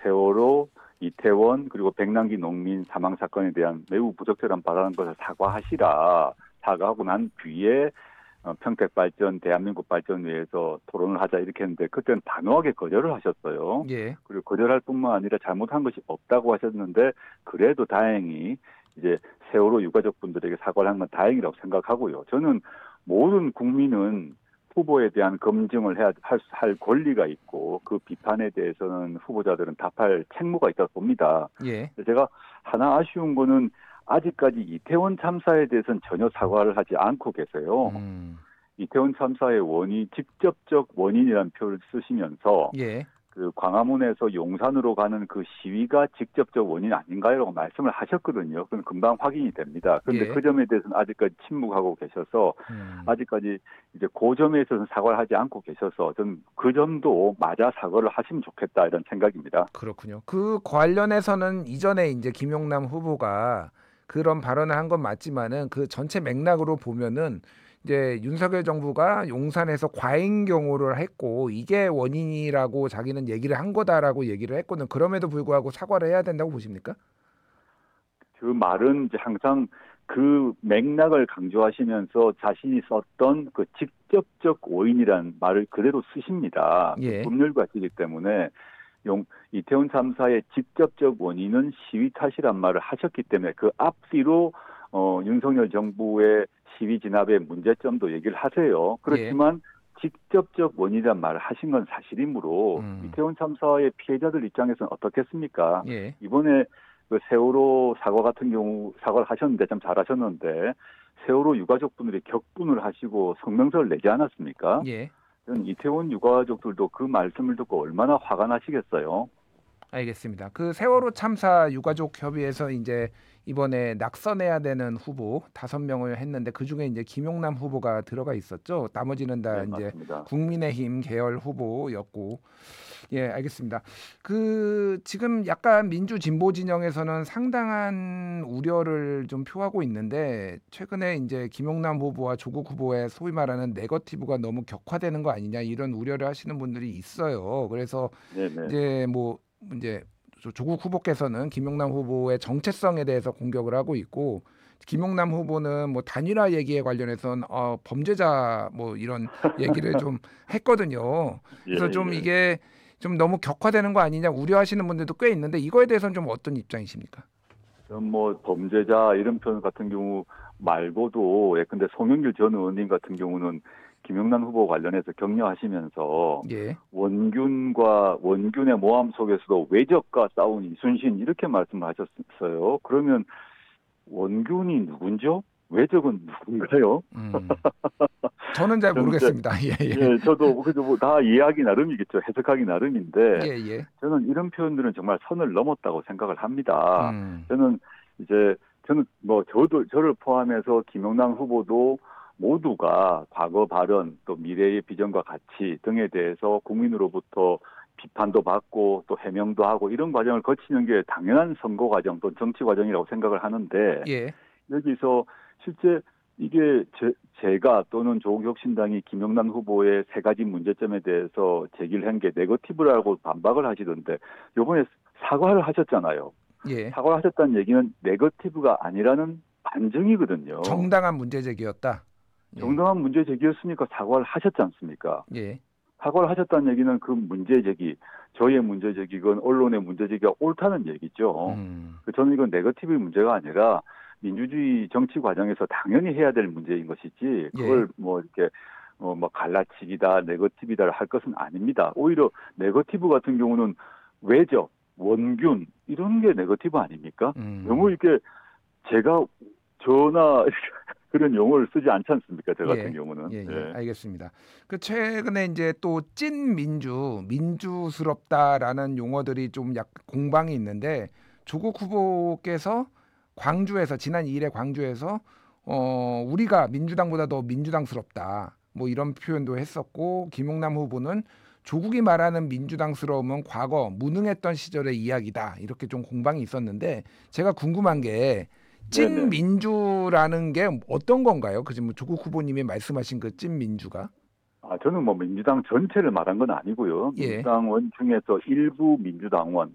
세월호, 이태원 그리고 백남기 농민 사망 사건에 대한 매우 부적절한 발언한 것을 사과하시라. 사과하고 난 뒤에 평택 발전, 대한민국 발전을 위해서 토론을 하자 이렇게 했는데 그때는 단호하게 거절을 하셨어요. 예. 그리고 거절할 뿐만 아니라 잘못한 것이 없다고 하셨는데 그래도 다행히 이제 세월호 유가족분들에게 사과를 한 건 다행이라고 생각하고요. 저는 모든 국민은 후보에 대한 검증을 할 권리가 있고 그 비판에 대해서는 후보자들은 답할 책무가 있다고 봅니다. 예. 제가 하나 아쉬운 거는 아직까지 이태원 참사에 대해서는 전혀 사과를 하지 않고 계세요. 이태원 참사의 직접적 원인이라는 표현을 쓰시면서 예. 그 광화문에서 용산으로 가는 그 시위가 직접적 원인 아닌가요라고 말씀을 하셨거든요. 그건 금방 확인이 됩니다. 그런데 예. 그 점에 대해서는 아직까지 침묵하고 계셔서 아직까지 이제 그 점에 있어서는 사과를 하지 않고 계셔서 저는 그 점도 맞아 사과를 하시면 좋겠다 이런 생각입니다. 그렇군요. 그 관련해서는 이전에 이제 김용남 후보가 그런 발언을 한 건 맞지만은 그 전체 맥락으로 보면은 이제 윤석열 정부가 용산에서 과잉 경호를 했고 이게 원인이라고 자기는 얘기를 한 거다라고 얘기를 했거든. 그럼에도 불구하고 사과를 해야 된다고 보십니까? 그 말은 이제 항상 그 맥락을 강조하시면서 자신이 썼던 그 직접적 원인이라는 말을 그대로 쓰십니다. 그 예. 법률과 같기 때문에 이태원 참사의 직접적 원인은 시위 탓이란 말을 하셨기 때문에 그 앞뒤로 윤석열 정부의 시위 진압의 문제점도 얘기를 하세요. 그렇지만 직접적 원인이란 말을 하신 건 사실이므로 이태원 참사의 피해자들 입장에서는 어떻겠습니까? 예. 이번에 그 세월호 사과 같은 경우 사과를 하셨는데 참 잘하셨는데 세월호 유가족분들이 격분을 하시고 성명서를 내지 않았습니까? 예. 이태원 유가족들도 그 말씀을 듣고 얼마나 화가 나시겠어요. 알겠습니다. 그 세월호 참사 유가족 협의회에서 이제 이번에 낙선해야 되는 후보 5명을 했는데 그 중에 이제 김용남 후보가 들어가 있었죠. 나머지는 다 네, 이제 맞습니다. 국민의힘 계열 후보였고, 예, 알겠습니다. 그 지금 약간 민주 진보 진영에서는 상당한 우려를 좀 표하고 있는데 최근에 이제 김용남 후보와 조국 후보의 소위 말하는 네거티브가 너무 격화되는 거 아니냐 이런 우려를 하시는 분들이 있어요. 그래서 네네. 이제 조국 후보께서는 김용남 후보의 정체성에 대해서 공격을 하고 있고 김용남 후보는 뭐 단일화 얘기에 관련해서는 범죄자 뭐 이런 얘기를 좀 했거든요. 그래서 좀 예. 이게 좀 너무 격화되는 거 아니냐 우려하시는 분들도 꽤 있는데 이거에 대해서는 좀 어떤 입장이십니까? 뭐 범죄자 이런 표현 같은 경우 말고도 예컨대 송영길 전 의원님 같은 경우는 김영남 후보 관련해서 격려하시면서 예. 원균의 모함 속에서도 외적과 싸운 이순신 이렇게 말씀하셨어요. 그러면 원균이 누군죠? 외적은 누군가요? 저는 잘 모르겠습니다. 예, 저도 그래도 뭐 다 이해하기 나름이겠죠. 해석하기 나름인데 예. 저는 이런 표현들은 정말 선을 넘었다고 생각을 합니다. 저는 뭐 저를 포함해서 김영남 후보도 모두가 과거 발언 또 미래의 비전과 가치 등에 대해서 국민으로부터 비판도 받고 또 해명도 하고 이런 과정을 거치는 게 당연한 선거 과정 또 정치 과정이라고 생각을 하는데 예. 여기서 실제 이게 제가 또는 조국혁신당이 김영남 후보의 3가지 문제점에 대해서 제기를 한 게 네거티브라고 반박을 하시던데 이번에 사과를 하셨잖아요. 예. 사과를 하셨다는 얘기는 네거티브가 아니라는 반증이거든요. 정당한 문제 제기였다. 정당한 문제 제기였으니까 사과를 하셨지 않습니까? 예. 사과를 하셨다는 얘기는 그 문제 제기, 저희의 문제 제기건 언론의 문제 제기가 옳다는 얘기죠. 저는 이건 네거티브의 문제가 아니라 민주주의 정치 과정에서 당연히 해야 될 문제인 것이지 그걸 뭐 이렇게 뭐 갈라치기다, 네거티브다를 할 것은 아닙니다. 오히려 네거티브 같은 경우는 외적, 원균 이런 게 네거티브 아닙니까? 너무 이렇게 제가 저나 그런 용어를 쓰지 않지 않습니까? 저 같은 경우는. 예. 알겠습니다. 그 최근에 이제 또 찐 민주스럽다라는 용어들이 좀 약 공방이 있는데 조국 후보께서 광주에서 지난 2일에 광주에서 우리가 민주당보다 더 민주당스럽다. 뭐 이런 표현도 했었고 김용남 후보는 조국이 말하는 민주당스러움은 과거 무능했던 시절의 이야기다. 이렇게 좀 공방이 있었는데 제가 궁금한 게 찐민주라는 게 어떤 건가요? 그 지금 조국 후보님이 말씀하신 그 찐민주가? 저는 뭐 민주당 전체를 말한 건 아니고요. 예. 민주당원 중에서 일부 민주당원,